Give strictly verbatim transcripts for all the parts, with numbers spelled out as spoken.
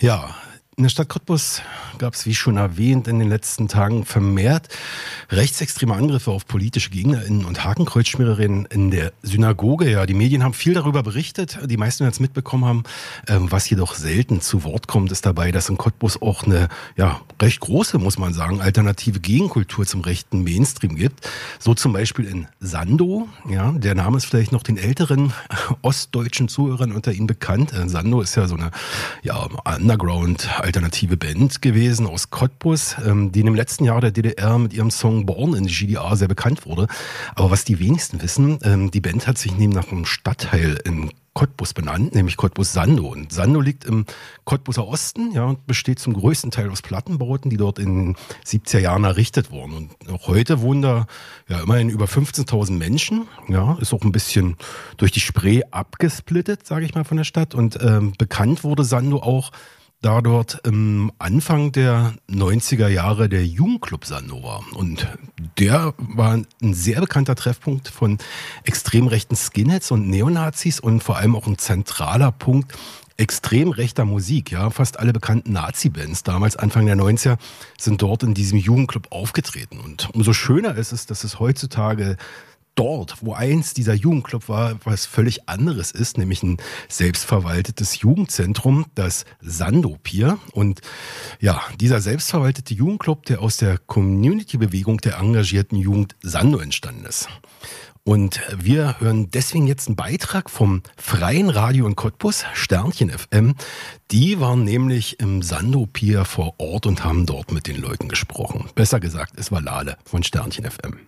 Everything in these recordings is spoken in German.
Ja, in der Stadt Cottbus gab es, wie schon erwähnt, in den letzten Tagen vermehrt rechtsextreme Angriffe auf politische GegnerInnen und Hakenkreuzschmiererinnen in der Synagoge. Ja, die Medien haben viel darüber berichtet. Die meisten werden es mitbekommen haben. Ähm, was jedoch selten zu Wort kommt, ist dabei, dass in Cottbus auch eine ja, recht große, muss man sagen, alternative Gegenkultur zum rechten Mainstream gibt. So zum Beispiel in Sando. Ja, der Name ist vielleicht noch den älteren ostdeutschen Zuhörern unter Ihnen bekannt. Äh, Sando ist ja so eine ja, Underground-alternative Band gewesen aus Cottbus, ähm, die in dem letzten Jahr der D D R mit ihrem Song Born in the G D R sehr bekannt wurde. Aber was die wenigsten wissen, ähm, die Band hat sich neben nach einem Stadtteil in Cottbus benannt, nämlich Cottbus-Sando. Und Sando liegt im Cottbuser Osten, ja, und besteht zum größten Teil aus Plattenbauten, die dort in den siebziger Jahren errichtet wurden. Und auch heute wohnen da ja immerhin über fünfzehntausend Menschen. Ja, ist auch ein bisschen durch die Spree abgesplittet, sage ich mal, von der Stadt. Und ähm, bekannt wurde Sando auch, da dort im Anfang der neunziger Jahre der Jugendclub Sando war. Und der war ein sehr bekannter Treffpunkt von extrem rechten Skinheads und Neonazis und vor allem auch ein zentraler Punkt extrem rechter Musik. Ja, fast alle bekannten Nazi-Bands damals Anfang der neunziger sind dort in diesem Jugendclub aufgetreten. Und umso schöner ist es, dass es heutzutage dort, wo einst dieser Jugendclub war, was völlig anderes ist, nämlich ein selbstverwaltetes Jugendzentrum, das Sando-Pier. Und ja, dieser selbstverwaltete Jugendclub, der aus der Community-Bewegung der engagierten Jugend Sando entstanden ist. Und wir hören deswegen jetzt einen Beitrag vom Freien Radio in Cottbus, Sternchen F M. Die waren nämlich im Sando-Pier vor Ort und haben dort mit den Leuten gesprochen. Besser gesagt, es war Lale von Sternchen F M.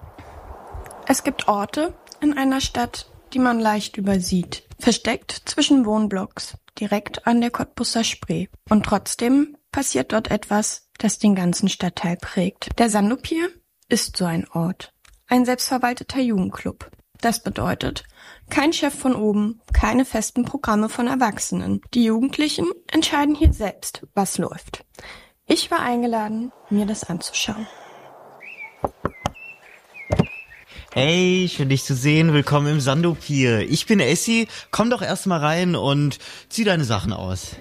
Es gibt Orte in einer Stadt, die man leicht übersieht, versteckt zwischen Wohnblocks, direkt an der Cottbuser Spree. Und trotzdem passiert dort etwas, das den ganzen Stadtteil prägt. Der Sando-Pier ist so ein Ort, ein selbstverwalteter Jugendclub. Das bedeutet, kein Chef von oben, keine festen Programme von Erwachsenen. Die Jugendlichen entscheiden hier selbst, was läuft. Ich war eingeladen, mir das anzuschauen. Hey, schön dich zu sehen. Willkommen im Sando-Pier. Ich bin Essi. Komm doch erst mal rein und zieh deine Sachen aus.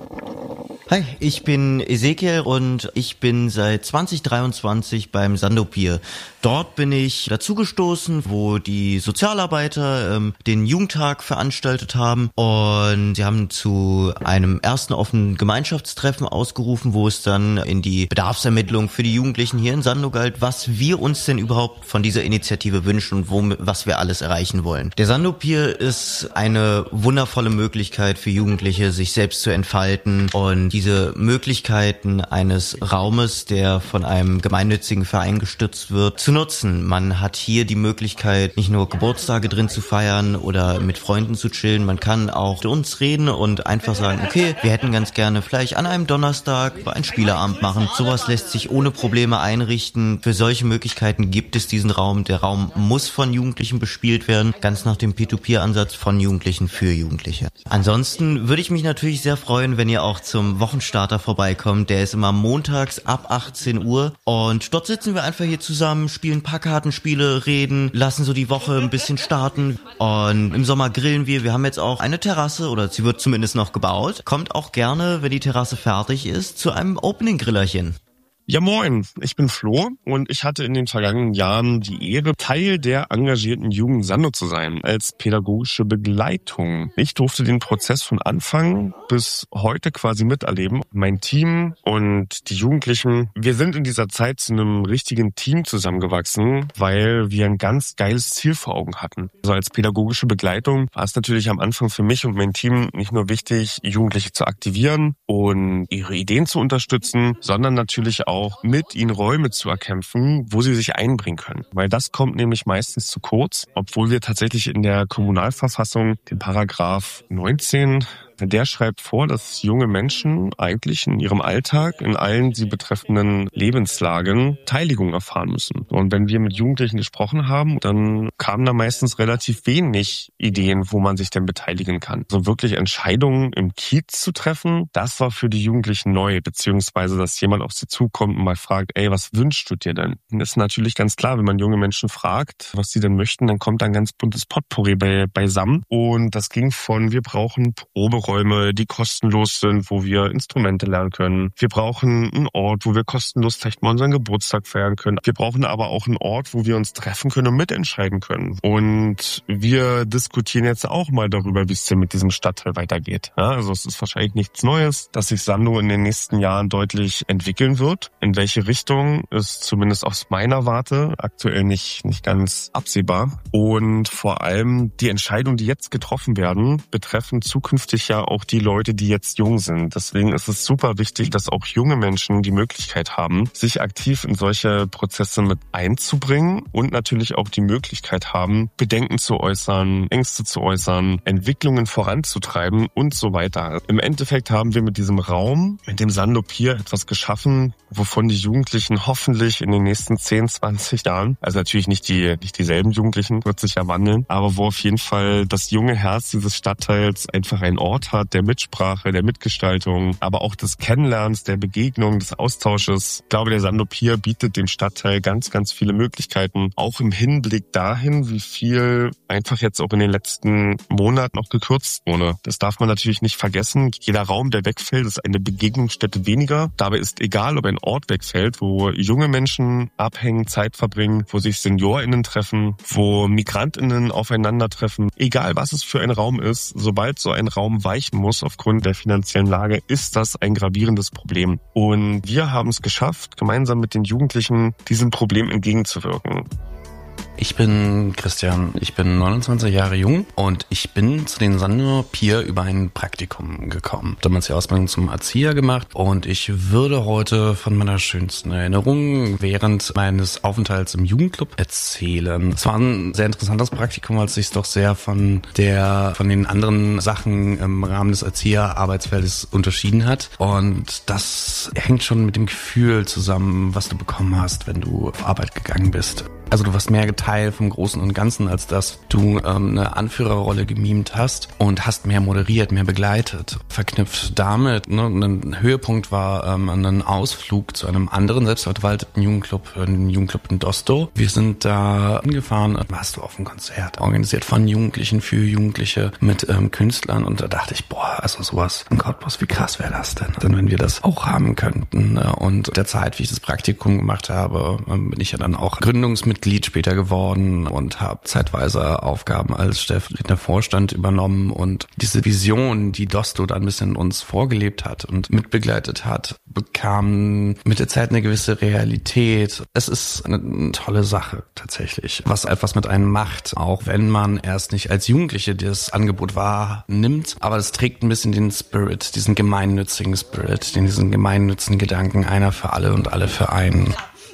Hi, ich bin Ezekiel und ich bin seit zwanzig dreiundzwanzig beim Sando-Pier. Dort bin ich dazugestoßen, wo die Sozialarbeiter ähm, den Jugendtag veranstaltet haben und sie haben zu einem ersten offenen Gemeinschaftstreffen ausgerufen, wo es dann in die Bedarfsermittlung für die Jugendlichen hier in Sando galt, was wir uns denn überhaupt von dieser Initiative wünschen und wo, was wir alles erreichen wollen. Der Sando-Pier ist eine wundervolle Möglichkeit für Jugendliche, sich selbst zu entfalten und diese Möglichkeiten eines Raumes, der von einem gemeinnützigen Verein gestützt wird, zu nutzen. Man hat hier die Möglichkeit, nicht nur Geburtstage drin zu feiern oder mit Freunden zu chillen, man kann auch mit uns reden und einfach sagen, okay, wir hätten ganz gerne vielleicht an einem Donnerstag einen Spieleabend machen. Sowas lässt sich ohne Probleme einrichten. Für solche Möglichkeiten gibt es diesen Raum. Der Raum muss von Jugendlichen bespielt werden, ganz nach dem Peer-to-Peer-Ansatz von Jugendlichen für Jugendliche. Ansonsten würde ich mich natürlich sehr freuen, wenn ihr auch zum Wochenstarter vorbeikommt. Der ist immer montags ab achtzehn Uhr und dort sitzen wir einfach hier zusammen, spielen ein paar Kartenspiele, reden, lassen so die Woche ein bisschen starten und im Sommer grillen wir. Wir haben jetzt auch eine Terrasse oder sie wird zumindest noch gebaut. Kommt auch gerne, wenn die Terrasse fertig ist, zu einem Opening-Grillerchen. Ja moin, ich bin Flo und ich hatte in den vergangenen Jahren die Ehre, Teil der engagierten Jugend Sando zu sein, als pädagogische Begleitung. Ich durfte den Prozess von Anfang bis heute quasi miterleben. Mein Team und die Jugendlichen, wir sind in dieser Zeit zu einem richtigen Team zusammengewachsen, weil wir ein ganz geiles Ziel vor Augen hatten. Also als pädagogische Begleitung war es natürlich am Anfang für mich und mein Team nicht nur wichtig, Jugendliche zu aktivieren und ihre Ideen zu unterstützen, sondern natürlich auch auch mit ihnen Räume zu erkämpfen, wo sie sich einbringen können. Weil das kommt nämlich meistens zu kurz, obwohl wir tatsächlich in der Kommunalverfassung den Paragraph neunzehn Der schreibt vor, dass junge Menschen eigentlich in ihrem Alltag, in allen sie betreffenden Lebenslagen Beteiligung erfahren müssen. Und wenn wir mit Jugendlichen gesprochen haben, dann kamen da meistens relativ wenig Ideen, wo man sich denn beteiligen kann. So wirklich Entscheidungen im Kiez zu treffen, das war für die Jugendlichen neu, beziehungsweise dass jemand auf sie zukommt und mal fragt, ey, was wünschst du dir denn? Und das ist natürlich ganz klar, wenn man junge Menschen fragt, was sie denn möchten, dann kommt da ein ganz buntes Potpourri bei, beisammen. Und das ging von, wir brauchen Proberäume Räume, die kostenlos sind, wo wir Instrumente lernen können. Wir brauchen einen Ort, wo wir kostenlos vielleicht mal unseren Geburtstag feiern können. Wir brauchen aber auch einen Ort, wo wir uns treffen können und mitentscheiden können. Und wir diskutieren jetzt auch mal darüber, wie es denn mit diesem Stadtteil weitergeht. Ja, also es ist wahrscheinlich nichts Neues, dass sich Sandow in den nächsten Jahren deutlich entwickeln wird. In welche Richtung ist zumindest aus meiner Warte aktuell nicht, nicht ganz absehbar. Und vor allem die Entscheidungen, die jetzt getroffen werden, betreffen zukünftig ja auch die Leute, die jetzt jung sind. Deswegen ist es super wichtig, dass auch junge Menschen die Möglichkeit haben, sich aktiv in solche Prozesse mit einzubringen und natürlich auch die Möglichkeit haben, Bedenken zu äußern, Ängste zu äußern, Entwicklungen voranzutreiben und so weiter. Im Endeffekt haben wir mit diesem Raum, mit dem Sandow Pier etwas geschaffen, wovon die Jugendlichen hoffentlich in den nächsten zehn, zwanzig Jahren, also natürlich nicht die nicht dieselben Jugendlichen, wird sich ja wandeln, aber wo auf jeden Fall das junge Herz dieses Stadtteils einfach einen Ort hat, der Mitsprache, der Mitgestaltung, aber auch des Kennenlernens, der Begegnung, des Austausches. Ich glaube, der Sandow Pier bietet dem Stadtteil ganz, ganz viele Möglichkeiten, auch im Hinblick dahin, wie viel einfach jetzt auch in den letzten Monaten noch gekürzt wurde. Das darf man natürlich nicht vergessen. Jeder Raum, der wegfällt, ist eine Begegnungsstätte weniger. Dabei ist egal, ob ein Ort wegfällt, wo junge Menschen abhängen, Zeit verbringen, wo sich SeniorInnen treffen, wo MigrantInnen aufeinandertreffen. Egal, was es für ein Raum ist, sobald so ein Raum weichen muss aufgrund der finanziellen Lage, ist das ein gravierendes Problem. Und wir haben es geschafft, gemeinsam mit den Jugendlichen diesem Problem entgegenzuwirken. Ich bin Christian, ich bin neunundzwanzig Jahre jung und ich bin zu den Sandow Pier über ein Praktikum gekommen. Damals die Ausbildung zum Erzieher gemacht und ich würde heute von meiner schönsten Erinnerung während meines Aufenthalts im Jugendclub erzählen. Es war ein sehr interessantes Praktikum, weil es sich doch sehr von der, von den anderen Sachen im Rahmen des Erzieherarbeitsfeldes unterschieden hat. Und das hängt schon mit dem Gefühl zusammen, was du bekommen hast, wenn du auf Arbeit gegangen bist. Also du warst mehr Teil vom Großen und Ganzen, als dass du ähm, eine Anführerrolle gemimt hast und hast mehr moderiert, mehr begleitet. Verknüpft damit, ne, ein Höhepunkt war ähm, ein Ausflug zu einem anderen selbstverwalteten Jugendclub, den Jugendclub in Dostow. Wir sind da hingefahren, warst du auf einem Konzert, organisiert von Jugendlichen für Jugendliche mit ähm, Künstlern und da dachte ich, boah, also sowas in Cottbus, wie krass wäre das denn, denn wenn wir das auch haben könnten. Ne? Und der Zeit, wie ich das Praktikum gemacht habe, ähm, bin ich ja dann auch Gründungsmitglied Mitglied später geworden und habe zeitweise Aufgaben als stellvertretender Vorstand übernommen und diese Vision, die Dostow dann ein bisschen uns vorgelebt hat und mitbegleitet hat, bekam mit der Zeit eine gewisse Realität. Es ist eine, eine tolle Sache tatsächlich, was etwas mit einem macht, auch wenn man erst nicht als Jugendliche das Angebot wahrnimmt, aber es trägt ein bisschen den Spirit, diesen gemeinnützigen Spirit, diesen gemeinnützigen Gedanken, einer für alle und alle für einen.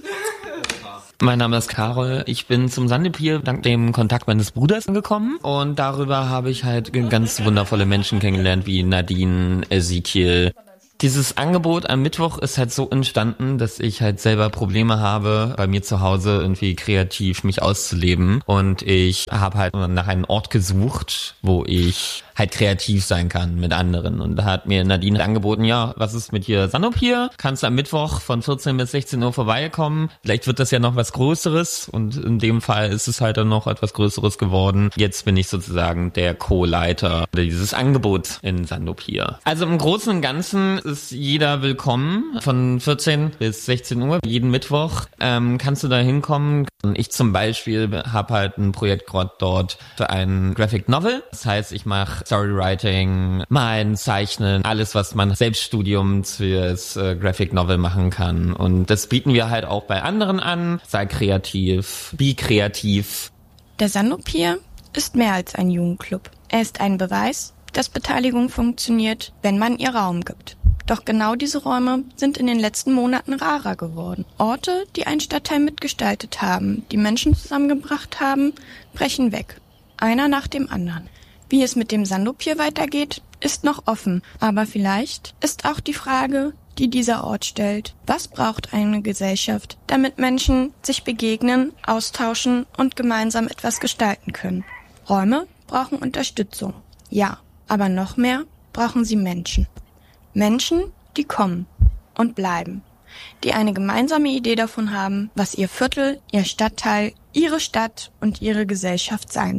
Mein Name ist Carol. Ich bin zum Sandow Pier dank dem Kontakt meines Bruders gekommen und darüber habe ich halt ganz wundervolle Menschen kennengelernt wie Nadine, Ezekiel. Dieses Angebot am Mittwoch ist halt so entstanden, dass ich halt selber Probleme habe, bei mir zu Hause irgendwie kreativ mich auszuleben und ich habe halt nach einem Ort gesucht, wo ich halt kreativ sein kann mit anderen. Und da hat mir Nadine angeboten, ja, was ist mit hier Sandow Pier? Kannst du am Mittwoch von vierzehn bis sechzehn Uhr vorbeikommen? Vielleicht wird das ja noch was Größeres und in dem Fall ist es halt dann noch etwas Größeres geworden. Jetzt bin ich sozusagen der Co-Leiter dieses Angebots in Sandow Pier. Also im Großen und Ganzen ist jeder willkommen von vierzehn bis sechzehn Uhr. Jeden Mittwoch ähm, kannst du da hinkommen. Ich zum Beispiel habe halt ein Projekt gerade dort für ein Graphic Novel. Das heißt, ich mache Storywriting, Malen, Zeichnen, alles, was man Selbststudium fürs äh, Graphic Novel machen kann. Und das bieten wir halt auch bei anderen an. Sei kreativ, be kreativ. Der Sandow Pier ist mehr als ein Jugendclub. Er ist ein Beweis, dass Beteiligung funktioniert, wenn man ihr Raum gibt. Doch genau diese Räume sind in den letzten Monaten rarer geworden. Orte, die einen Stadtteil mitgestaltet haben, die Menschen zusammengebracht haben, brechen weg. Einer nach dem anderen. Wie es mit dem Sandow Pier weitergeht, ist noch offen. Aber vielleicht ist auch die Frage, die dieser Ort stellt: Was braucht eine Gesellschaft, damit Menschen sich begegnen, austauschen und gemeinsam etwas gestalten können? Räume brauchen Unterstützung. Ja, aber noch mehr brauchen sie Menschen. Menschen, die kommen und bleiben. Die eine gemeinsame Idee davon haben, was ihr Viertel, ihr Stadtteil, ihre Stadt und ihre Gesellschaft sein soll.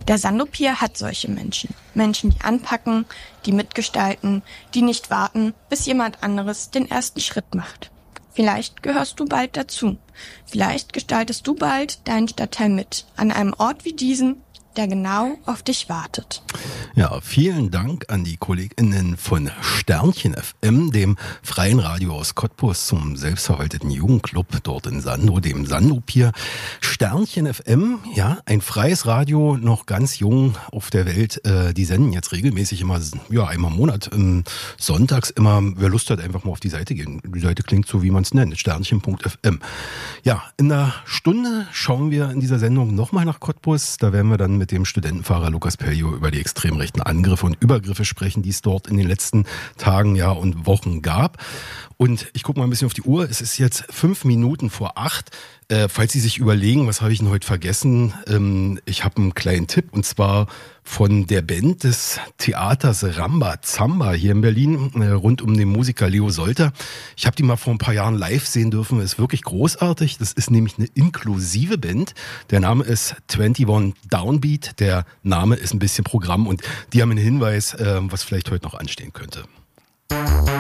Der Sandopier hat solche Menschen. Menschen, die anpacken, die mitgestalten, die nicht warten, bis jemand anderes den ersten Schritt macht. Vielleicht gehörst du bald dazu. Vielleicht gestaltest du bald deinen Stadtteil mit, an einem Ort wie diesen, der genau auf dich wartet. Ja, vielen Dank an die KollegInnen von Sternchen F M, dem freien Radio aus Cottbus, zum selbstverwalteten Jugendclub dort in Sandow, dem Sandopier. Sternchen F M, ja, ein freies Radio, noch ganz jung auf der Welt. Äh, die senden jetzt regelmäßig immer, ja, einmal im Monat, ähm, sonntags immer. Wer Lust hat, einfach mal auf die Seite gehen. Die Seite klingt so, wie man es nennt, sternchen punkt f m. Ja, in einer Stunde schauen wir in dieser Sendung nochmal nach Cottbus. Da werden wir dann mit dem Studentenfahrer Lukas Peljo über die extrem rechten Angriffe und Übergriffe sprechen, die es dort in den letzten Tagen, ja, und Wochen gab. Und ich gucke mal ein bisschen auf die Uhr. Es ist jetzt fünf Minuten vor acht. Äh, falls Sie sich überlegen, was habe ich denn heute vergessen? Ähm, ich habe einen kleinen Tipp, und zwar von der Band des Theaters Ramba Zamba hier in Berlin, äh, rund um den Musiker Leo Solter. Ich habe die mal vor ein paar Jahren live sehen dürfen. Ist wirklich großartig. Das ist nämlich eine inklusive Band. Der Name ist einundzwanzig Downbeat. Der Name ist ein bisschen Programm, und die haben einen Hinweis, äh, was vielleicht heute noch anstehen könnte.